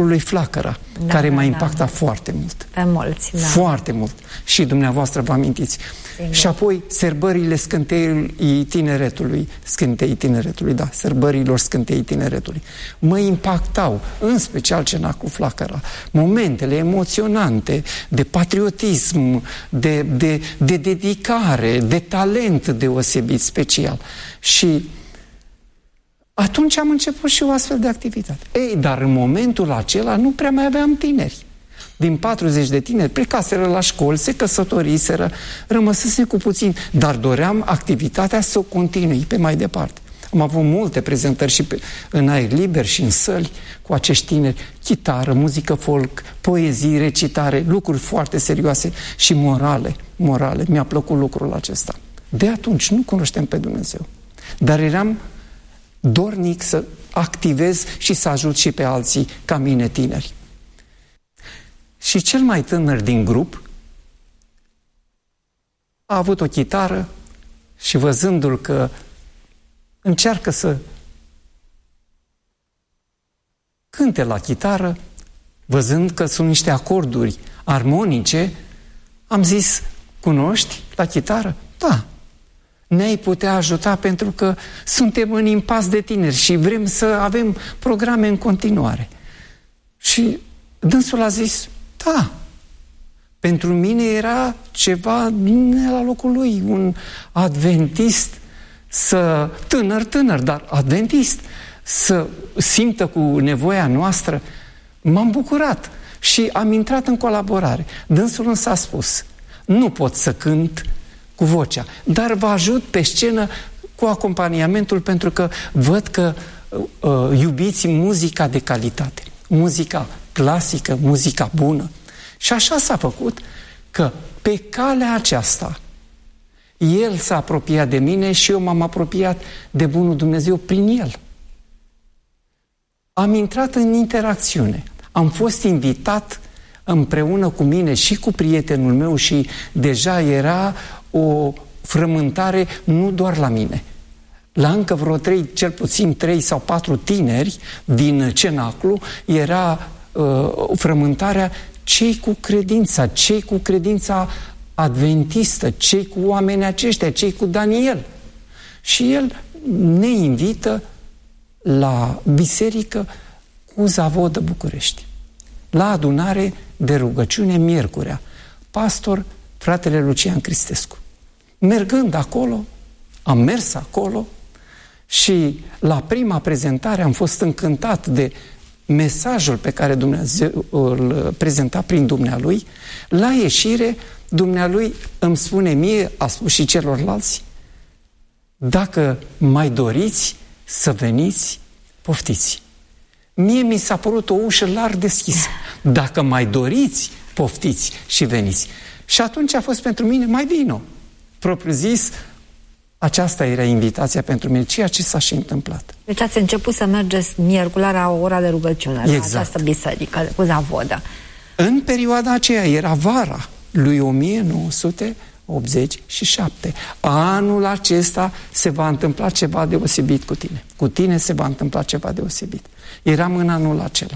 discului Flacăra, care m-a impactat foarte mult. Pe mulți, da. Foarte mult. Și dumneavoastră vă amintiți. Singur. Și apoi sărbările Scânteii Tineretului, da, sărbărilor Scânteii Tineretului. Mă impactau, în special Cenaclul Flacăra, momentele emoționante de patriotism, de dedicare, de talent deosebit, special. Și atunci am început și o astfel de activitate. Ei, dar în momentul acela nu prea mai aveam tineri. Din 40 de tineri plecaseră la școli, se căsătoriseră, rămăsese cu puțin, dar doream activitatea să o continui pe mai departe. Am avut multe prezentări și în aer liber și în săli cu acești tineri, chitară, muzică folk, poezii, recitare, lucruri foarte serioase și morale. Mi-a plăcut lucrul acesta. De atunci nu cunoșteam pe Dumnezeu, dar eram dornic să activez și să ajut și pe alții ca mine tineri. Și cel mai tânăr din grup a avut o chitară și văzându-l că încearcă să cânte la chitară, văzând că sunt niște acorduri armonice, am zis, cunoști la chitară? Da. Ne-ai putea ajuta pentru că suntem în impas de tineri și vrem să avem programe în continuare. Și dânsul a zis, da. Pentru mine era ceva la locul lui, un adventist, tânăr, dar adventist, să simtă cu nevoia noastră. M-am bucurat și am intrat în colaborare. Dânsul însă a spus, nu pot să cânt cu vocea, dar vă ajut pe scenă cu acompaniamentul pentru că văd că iubiți muzica de calitate, muzica clasică, muzica bună. Și așa s-a făcut că pe calea aceasta el s-a apropiat de mine și eu m-am apropiat de bunul Dumnezeu prin el. Am intrat în interacțiune. Am fost invitat împreună cu mine și cu prietenul meu și deja era o frământare nu doar la mine. La încă vreo cel puțin 3 sau 4 tineri din cenaclu era frământarea cei cu credința adventistă, cei cu oamenii aceștia, cei cu Daniel. Și el ne invită la biserică cu Zavodă București, la adunare de rugăciune miercurea. Pastor, fratele Lucian Cristescu. Mergând acolo, am mers acolo și la prima prezentare am fost încântat de mesajul pe care Dumnezeu îl prezenta prin dumnealui. La ieșire, dumnealui îmi spune mie, a spus și celorlalți, dacă mai doriți să veniți, poftiți. Mie mi s-a părut o ușă larg deschisă. Dacă mai doriți, poftiți și veniți. Și atunci a fost pentru mine, mai vino. Propriu zis, aceasta era invitația pentru mine, ceea ce s-a și întâmplat. Deci ați început să mergeți miercuri la ora de rugăciune, la această biserică cu Zavodă. În perioada aceea, era vara lui 1987. Anul acesta se va întâmpla ceva deosebit cu tine. Cu tine se va întâmpla ceva deosebit. Eram în anul acela.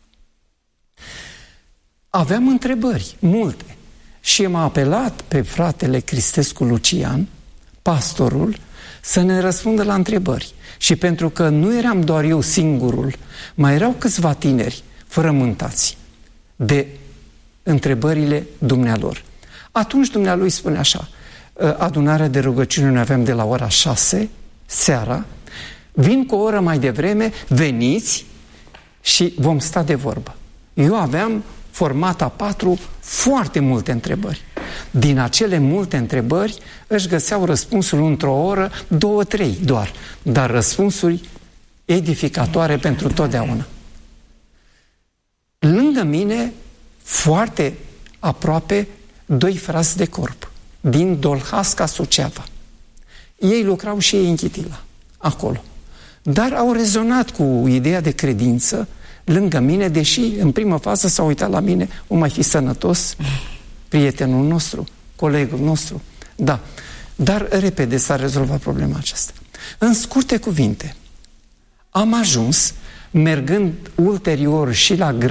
Aveam întrebări, multe. Și m-a apelat pe fratele Cristescu Lucian, pastorul, să ne răspundă la întrebări. Și pentru că nu eram doar eu singurul, mai erau câțiva tineri frământați de întrebările dumnealor. Atunci dumnealui spune așa, adunarea de rugăciune ne avem de la ora 6 seara, vin cu o oră mai devreme, veniți și vom sta de vorbă. Eu aveam format a 4 foarte multe întrebări. Din acele multe întrebări își găseau răspunsul într-o oră, 2-3 doar, dar răspunsuri edificatoare pentru totdeauna. Lângă mine, foarte aproape, 2 frați de corp din Dolhasca, Suceava. Ei lucrau și ei în Chitila, acolo. Dar au rezonat cu ideea de credință lângă mine, deși în primă fază s-au uitat la mine, o mai fi sănătos, prietenul nostru, colegul nostru. Da, dar repede s-a rezolvat problema aceasta. În scurte cuvinte, am ajuns, mergând ulterior și la